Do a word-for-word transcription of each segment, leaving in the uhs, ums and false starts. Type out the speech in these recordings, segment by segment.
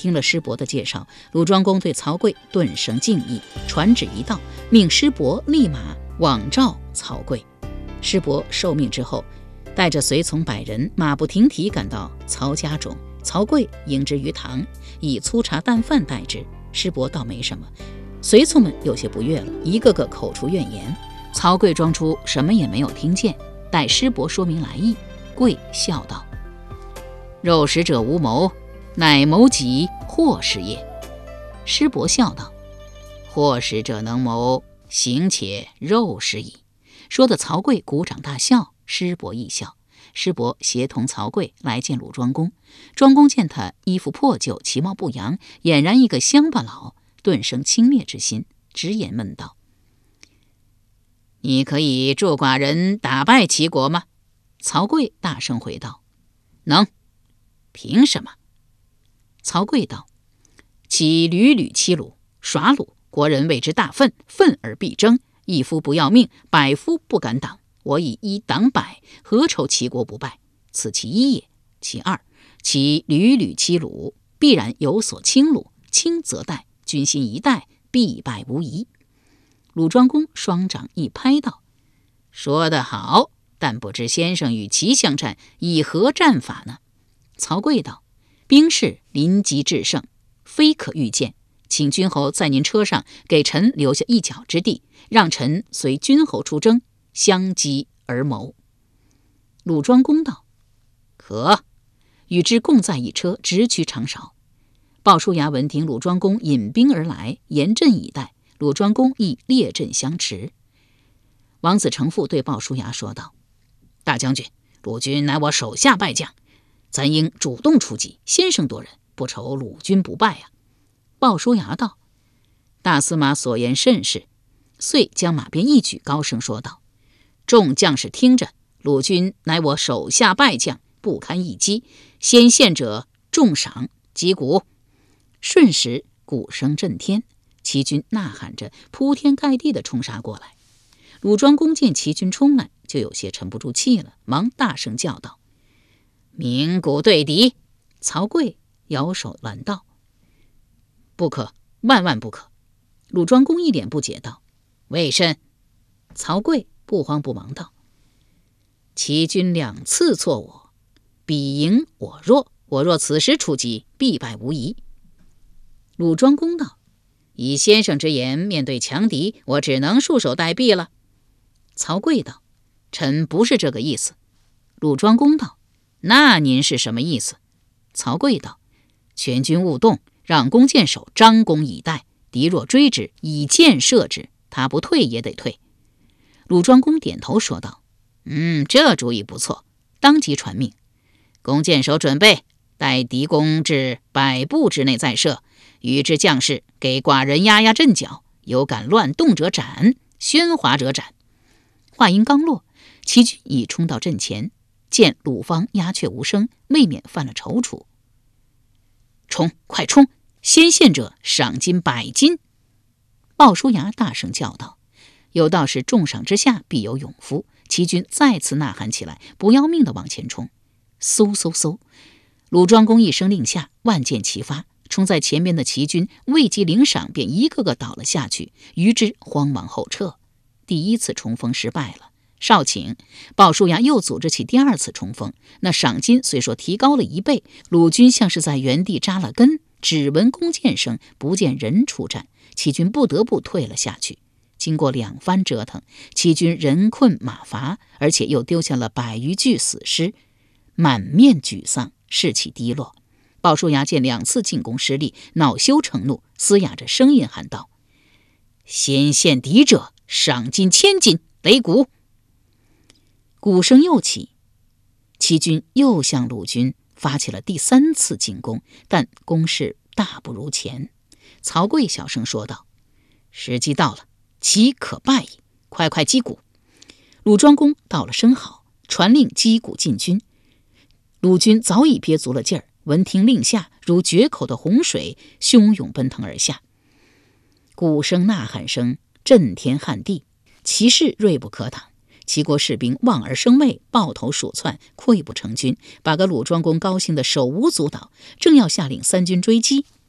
听了师伯的介绍，鲁庄公对曹刿顿生敬意，传旨一道，命师伯立马往召曹刿。师伯受命之后，带着随从百人，马不停蹄赶到曹家中。曹刿迎之于堂，以粗茶淡饭待之。师伯倒没什么，随从们有些不悦了，一个个口出怨言。曹刿装出什么也没有听见，待师伯说明来意，刿笑道：“肉食者无谋，乃谋己祸食也。”师伯笑道：“祸食者能谋，行且肉食矣。”说的曹刿鼓掌大笑，师伯亦笑。师伯协同曹刿来见鲁庄公，庄公见他衣服破旧，其貌不扬，俨然一个乡巴佬，顿生轻蔑之心，直言闷道：“你可以助寡人打败齐国吗？”曹刿大声回道：“能。”“凭什么？”曹刿道：“其屡屡欺虏，耍虏，国人为之大愤，愤而必争。一夫不要命，百夫不敢挡。我以一挡百，何愁齐国不败？此其一也。其二，其屡屡欺虏，必然有所轻辱，轻则殆，军心一殆，必败无疑。”鲁庄公双掌一拍道：“说得好，但不知先生与齐相战，以何战法呢？”曹刿道：“兵势临急制胜，非可预见，请君侯在您车上给臣留下一脚之地，让臣随君侯出征，相击而谋。”鲁庄公道：“可。”与之共在一车，直驱长勺。鲍叔牙闻听鲁庄公引兵而来，严阵以待，鲁庄公亦列阵相持。王子成父对鲍叔牙说道：“大将军，鲁军乃我手下败将，咱应主动出击，先声夺人，不愁鲁军不败啊。”鲍叔牙道：“大司马所言甚是。”遂将马鞭一举，高声说道：“众将士听着，鲁军乃我手下败将，不堪一击，先献者重赏，击鼓。”瞬时鼓声震天，齐军呐喊着铺天盖地地冲杀过来。鲁庄公见齐军冲来，就有些沉不住气了，忙大声叫道：“鸣鼓对敌！”曹刿摇手拦道：“不可，万万不可！”鲁庄公一脸不解道：“为甚？”曹刿不慌不忙道：“齐军两次挫我，彼赢我弱，我若此时出击，必败无疑。”鲁庄公道：“以先生之言，面对强敌，我只能束手待毙了。”曹刿道：“臣不是这个意思。”鲁庄公道：“那您是什么意思？”曹刿道：“全军勿动，让弓箭手张弓以待，敌若追之，以箭射之，他不退也得退。”鲁庄公点头说道：“嗯，这主意不错。”当即传命：“弓箭手准备，待敌弓至百步之内再射。与之将士给寡人压压阵脚，有敢乱动者斩，喧哗者斩。”话音刚落，齐军已冲到阵前，见鲁方鸦雀无声，未免犯了踌躇。“冲，快冲！先献者赏金百金！”鲍叔牙大声叫道：“有道是重赏之下必有勇夫。”齐军再次呐喊起来，不要命地往前冲。嗖嗖嗖！鲁庄公一声令下，万箭齐发。冲在前面的齐军未及领赏，便一个个倒了下去，于之慌忙后撤。第一次冲锋失败了，少顷，鲍叔牙又组织起第二次冲锋。那赏金虽说提高了一倍，鲁军像是在原地扎了根，只闻弓箭声，不见人出战，齐军不得不退了下去。经过两番折腾，齐军人困马乏，而且又丢下了百余具死尸，满面沮丧，士气低落。鲍叔牙见两次进攻失利，恼羞成怒，嘶哑着声音喊道：“先献敌者赏金千金，擂鼓！”鼓声又起，齐军又向鲁军发起了第三次进攻，但攻势大不如前。曹刿小声说道：“时机到了，齐可败矣，快快击鼓！”鲁庄公道了声好，传令击鼓进军。鲁军早已憋足了劲儿，闻听令下，如决口的洪水，汹涌奔腾而下。鼓声呐喊声震天撼地，齐势锐不可挡。齐国士兵望而生畏，抱头鼠窜，溃不成军，把个鲁庄公高兴的手舞足蹈，正要下令三军追击，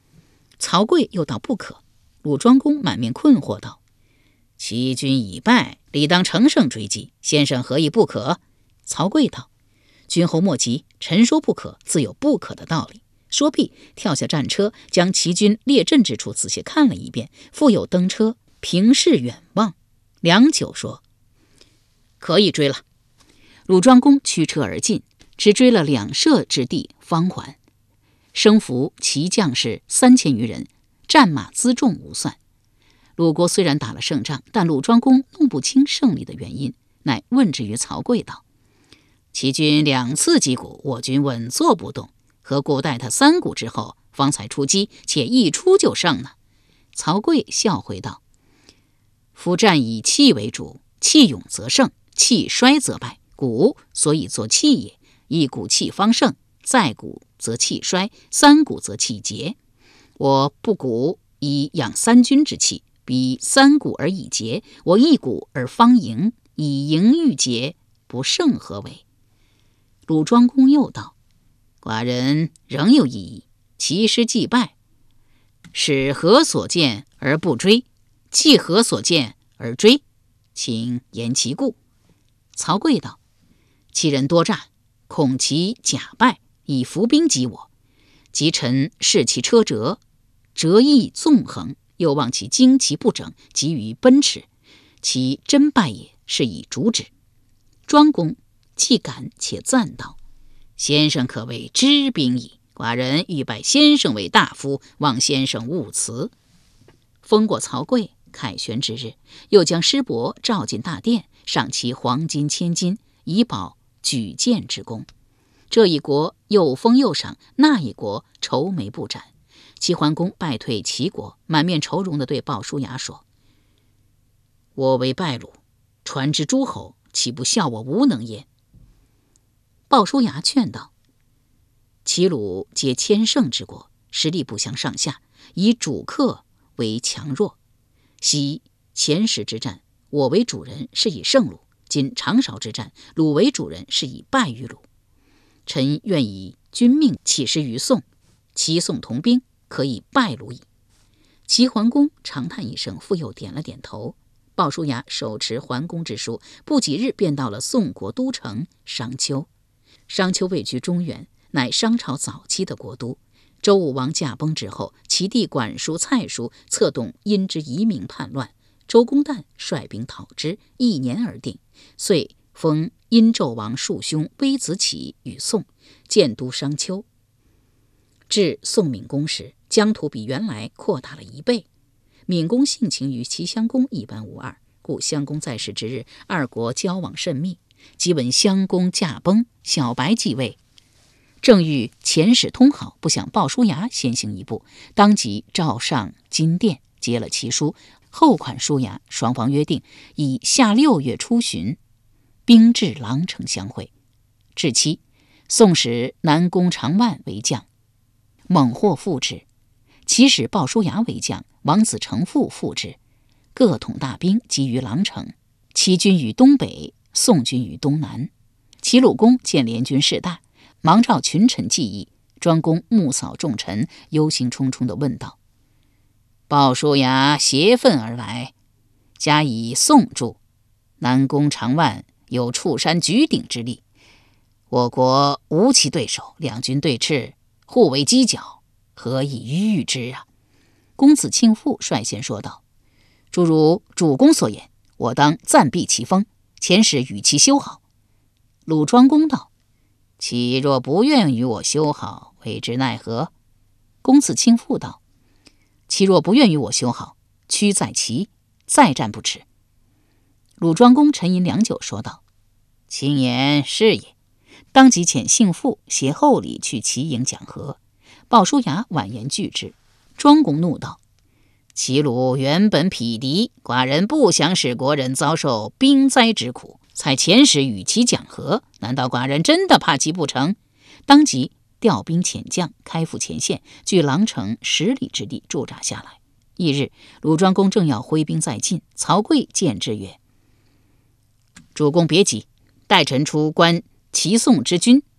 曹刿又道不可。鲁庄公满面困惑道：齐军已败，理当乘胜追击，先生何以不可？曹刿道：君侯莫急，臣说不可，自有不可的道理。说毕，跳下战车，将齐军列阵之处仔细看了一遍，复又登车，平视远望，良久说：可以追了。鲁庄公驱车而进，只追了两射之地方还。生俘齐将士三千余人，战马辎重无算。鲁国虽然打了胜仗，但鲁庄公弄不清胜利的原因，乃问之于曹刿道：齐军两次击鼓，我军稳坐不动，何故待他三鼓之后方才出击，且一出就胜呢？曹刿笑回道：夫战以气为主，气勇则胜，气衰则败，鼓所以作气也。一鼓气方胜，再鼓则气衰，三鼓则气竭。我不鼓以养三军之气，彼三鼓而以竭，我一鼓而方赢，以赢御竭，不胜何为？鲁庄公又道：寡人仍有异议，其师既败，使何所见而不追？弃何所见而追？请言其故。曹刿道：其人多诈，恐其假败，以伏兵击我。及臣视其车辙，折翼纵横，又望其旌旗不整，急于奔驰，其真败也，是以逐之。庄公既感且赞道：先生可谓知兵矣，寡人欲拜先生为大夫，望先生勿辞。封过曹刿，凯旋之日，又将师伯召进大殿，赏其黄金千金，以保举荐之功。这一国又封又赏，那一国愁眉不展。齐桓公败退齐国，满面愁容地对鲍叔牙说：我为败虏，传之诸侯，岂不笑我无能焉？鲍叔牙劝道：齐鲁皆千乘之国，实力不相上下，以主客为强弱。昔前时之战，我为主人，是以胜鲁；今长勺之战，鲁为主人，是以败于鲁。臣愿以君命起事于宋，齐宋同兵，可以败鲁矣。齐桓公长叹一声，复又点了点头。鲍叔牙手持桓公之书，不几日便到了宋国都城商丘。商丘位居中原，乃商朝早期的国都。周武王驾崩之后，其弟管叔、蔡叔策动因之移民叛乱，周公旦率兵讨之，一年而定。遂封殷纣王庶兄微子启与宋，建都商丘。至宋闵公时，疆土比原来扩大了一倍。闵公性情与齐襄公一般无二，故襄公在世之日，二国交往甚密。即闻襄公驾崩，小白继位，正欲遣使通好，不想鲍叔牙先行一步，当即召上金殿，接了其书，后款叔牙，双方约定以下六月初旬兵至狼城相会。至期，宋使南宫长万为将，猛获复之；齐使鲍叔牙为将，王子成父复之，各统大兵集于狼城。齐军于东北，宋军于东南。齐鲁公见联军势大，忙召群臣计议。庄公目扫众臣，忧心忡忡地问道：鲍叔牙携愤而来，加以宋助，南宫长万有触山举鼎之力，我国无其对手，两军对峙，互为犄角，何以御之啊？公子庆父率先说道：诸如主公所言，我当暂避其锋，遣使与其修好。鲁庄公道：其若不愿与我修好，为之奈何？公子庆父道：其若不愿与我修好，屈在齐，再战不迟。鲁庄公沉吟良久，说道：卿言是也。当即遣幸父携厚礼去齐营讲和。鲍叔牙婉言拒之。庄公怒道：齐鲁原本匹敌，寡人不想使国人遭受兵灾之苦，才遣使与其讲和，难道寡人真的怕其不成？当即调兵遣将，开赴前线，据狼城十里之地驻扎下来。翌日，鲁庄公正要挥兵再进，曹刿见之曰：主公别急，待臣出观齐宋之军，